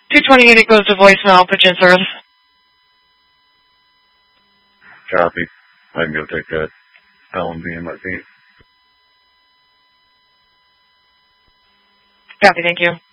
228, it goes to voicemail. Put you in service. Copy. I can go take that L&B in my feet. Copy, thank you.